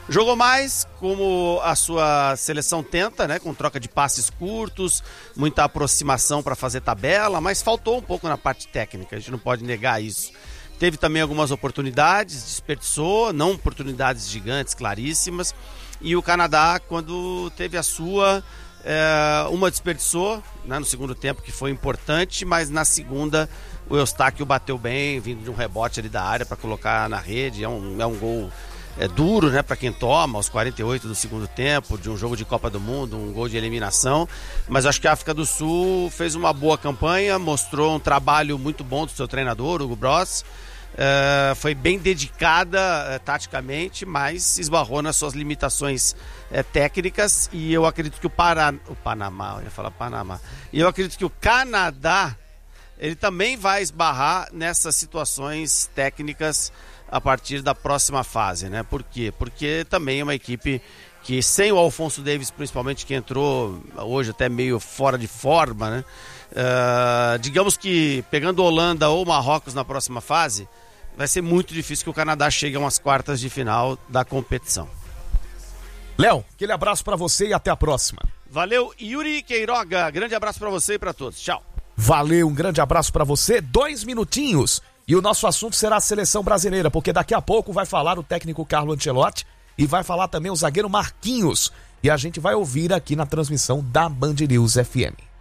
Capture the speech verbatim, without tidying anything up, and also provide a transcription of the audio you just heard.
Jogou mais, como a sua seleção tenta, né? Com troca de passes curtos, muita aproximação para fazer tabela, mas faltou um pouco na parte técnica, a gente não pode negar isso. Teve também algumas oportunidades, desperdiçou, não oportunidades gigantes, claríssimas. E o Canadá, quando teve a sua, é, uma desperdiçou, né, no segundo tempo, que foi importante, mas na segunda o Eustáquio bateu bem, vindo de um rebote ali da área para colocar na rede. É um, é um gol é, duro, né, para quem toma, aos quarenta e oito do segundo tempo, de um jogo de Copa do Mundo, um gol de eliminação. Mas acho que a África do Sul fez uma boa campanha, mostrou um trabalho muito bom do seu treinador, Hugo Bross. Uh, foi bem dedicada uh, taticamente, mas esbarrou nas suas limitações uh, técnicas, e eu acredito que o, Pará... o Panamá, eu ia falar Panamá, e eu acredito que o Canadá, ele também vai esbarrar nessas situações técnicas a partir da próxima fase, né? Por quê? Porque também é uma equipe que, sem o Alphonso Davies principalmente, que entrou hoje até meio fora de forma, né? Uh, digamos que pegando Holanda ou Marrocos na próxima fase, vai ser muito difícil que o Canadá chegue a umas quartas de final da competição. Léo, aquele abraço pra você e até a próxima. Valeu, Yuri Queiroga, grande abraço pra você e pra todos, tchau. Valeu, um grande abraço pra você, dois minutinhos e o nosso assunto será a seleção brasileira, porque daqui a pouco vai falar o técnico Carlo Ancelotti e vai falar também o zagueiro Marquinhos, e a gente vai ouvir aqui na transmissão da Band News F M.